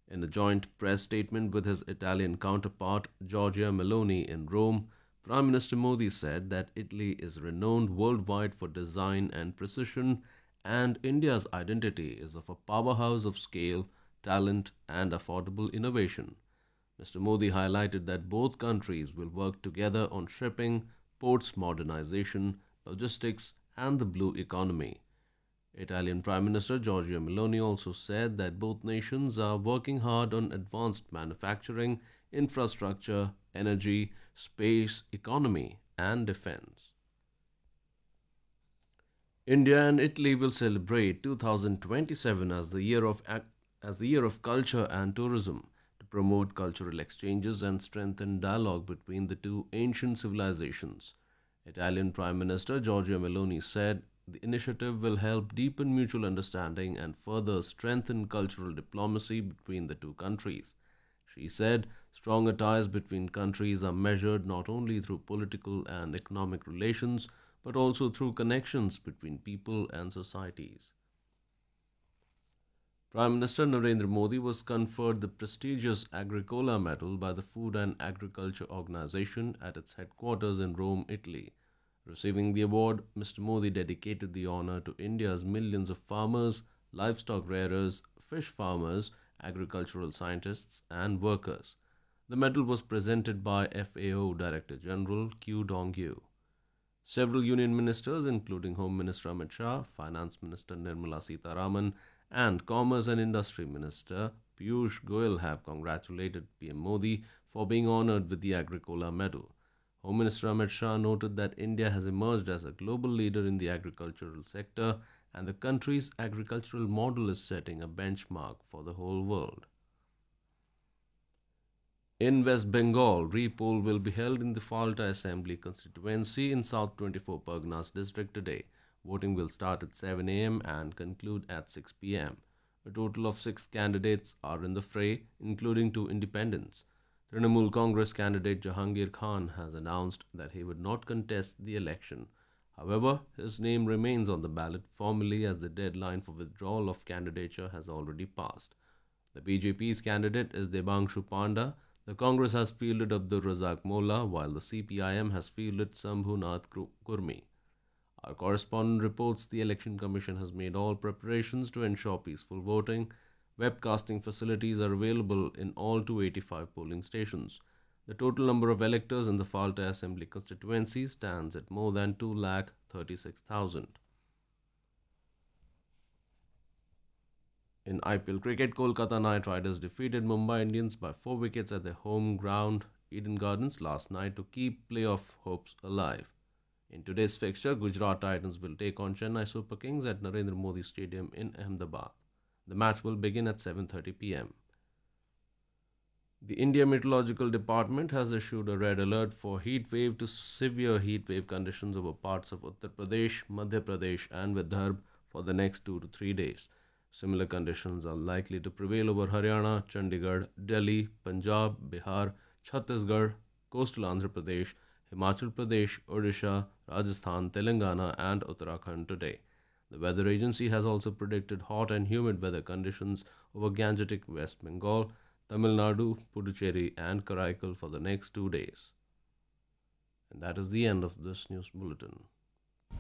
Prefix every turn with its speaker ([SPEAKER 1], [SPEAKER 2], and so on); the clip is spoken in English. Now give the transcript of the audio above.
[SPEAKER 1] In a joint press statement with his Italian counterpart Giorgia Meloni in Rome, Prime Minister Modi said that Italy is renowned worldwide for design and precision, and India's identity is of a powerhouse of scale, talent, and affordable innovation. Mr. Modi highlighted that both countries will work together on shipping, ports modernization, logistics, and the blue economy. Italian Prime Minister Giorgia Meloni also said that both nations are working hard on advanced manufacturing, infrastructure, energy, space, economy, and defense. India and Italy will celebrate 2027 as the year of culture and tourism to promote cultural exchanges and strengthen dialogue between the two ancient civilizations. Italian Prime Minister Giorgia Meloni said the initiative will help deepen mutual understanding and further strengthen cultural diplomacy between the two countries. She said stronger ties between countries are measured not only through political and economic relations but also through connections between people and societies. Prime Minister Narendra Modi was conferred the prestigious Agricola Medal by the Food and Agriculture Organization at its headquarters in Rome, Italy. Receiving the award, Mr. Modi dedicated the honor to India's millions of farmers, livestock rearers, fish farmers, agricultural scientists, and workers. The medal was presented by FAO Director General Q Dongyu. Several union ministers, including Home Minister Amit Shah, Finance Minister Nirmala Sitharaman, and Commerce and Industry Minister Piyush Goyal, have congratulated PM Modi for being honored with the Agricola Medal. Home Minister Amit Shah noted that India has emerged as a global leader in the agricultural sector, and the country's agricultural model is setting a benchmark for the whole world. In West Bengal, re-poll will be held in the Falta Assembly constituency in South 24 Parganas district today. Voting will start at 7 a.m. and conclude at 6 p.m. A total of 6 candidates are in the fray, including 2 independents. Trinamool Congress candidate Jahangir Khan has announced that he would not contest the election. However, his name remains on the ballot formally as the deadline for withdrawal of candidature has already passed. The BJP's candidate is Debangshu Panda. The Congress has fielded Abdur Razak Molla, while the CPIM has fielded Sambhunath Kurmi. Our correspondent reports the Election Commission has made all preparations to ensure peaceful voting. Webcasting facilities are available in all 285 polling stations. The total number of electors in the Falta Assembly constituency stands at more than 2,36,000. In IPL cricket, Kolkata Knight Riders defeated Mumbai Indians by 4 wickets at their home ground Eden Gardens last night to keep playoff hopes alive. In today's fixture, Gujarat Titans will take on Chennai Super Kings at Narendra Modi Stadium in Ahmedabad. The match will begin at 7:30 p.m. The India Meteorological Department has issued a red alert for heat wave to severe heat wave conditions over parts of Uttar Pradesh, Madhya Pradesh, and Vidarbha for the next 2 to 3 days. Similar conditions are likely to prevail over Haryana, Chandigarh, Delhi, Punjab, Bihar, Chhattisgarh, coastal Andhra Pradesh, Himachal Pradesh, Odisha, Rajasthan, Telangana, and Uttarakhand today. The weather agency has also predicted hot and humid weather conditions over Gangetic West Bengal, Tamil Nadu, Puducherry, and Karaikal for the next 2 days. And that is the end of this news bulletin.